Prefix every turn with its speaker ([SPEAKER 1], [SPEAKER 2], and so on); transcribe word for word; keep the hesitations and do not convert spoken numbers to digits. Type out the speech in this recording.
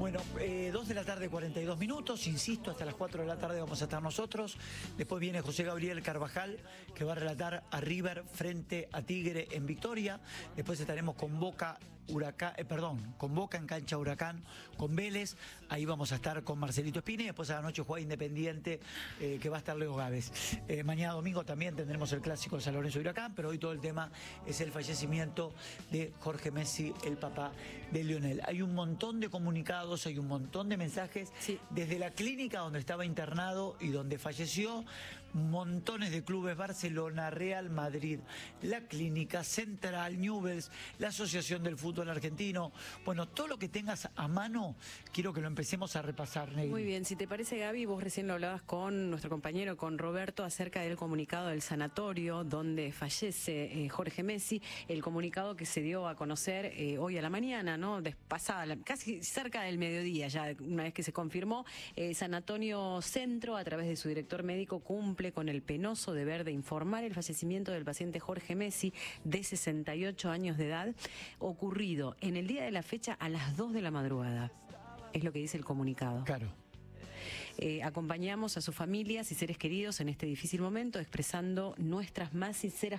[SPEAKER 1] Bueno, eh, dos de la tarde, cuarenta y dos minutos, insisto, hasta las cuatro de la tarde vamos a estar nosotros. Después viene José Gabriel Carvajal, que va a relatar a River frente a Tigre en Victoria. Después estaremos con Boca, Huracán, eh, perdón, con Boca en cancha Huracán, con Vélez. Ahí vamos a estar con Marcelito Espina y después a la noche juega Independiente, eh, que va a estar Leo Gávez. Eh, mañana domingo también tendremos el clásico de San Lorenzo y Huracán, pero hoy todo el tema es el fallecimiento de Jorge Messi, el papá de Lionel. Hay un montón de comunicados, hay un montón de mensajes, sí, desde la clínica donde estaba internado y donde falleció, montones de clubes: Barcelona, Real Madrid, la Clínica, Central, Newell's, la Asociación del Fútbol Argentino. Bueno, todo lo que tengas a mano, quiero que lo empecemos a repasar, Ney.
[SPEAKER 2] Muy bien, si te parece, Gaby, vos recién lo hablabas con nuestro compañero, con Roberto, acerca del comunicado del sanatorio donde fallece eh, Jorge Messi, el comunicado que se dio a conocer eh, hoy a la mañana, ¿no? Pasada, casi cerca del mediodía, ya una vez que se confirmó. eh, San Antonio Centro, a través de su director médico, cumple con el penoso deber de informar el fallecimiento del paciente Jorge Messi, de sesenta y ocho años de edad, ocurrido en el día de la fecha a las dos de la madrugada. Es lo que dice el comunicado.
[SPEAKER 1] Claro.
[SPEAKER 2] Eh, acompañamos a sus familias y seres queridos en este difícil momento, expresando nuestras más sinceras